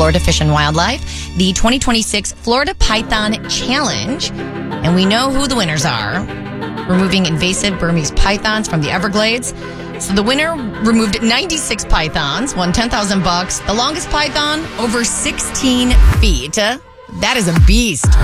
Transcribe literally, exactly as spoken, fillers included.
Florida Fish and Wildlife, the twenty twenty-six Florida Python Challenge. And we know who the winners are. Removing invasive Burmese pythons from the Everglades. So the winner removed ninety-six pythons, won ten thousand bucks. The longest python, over sixteen feet. That is a beast.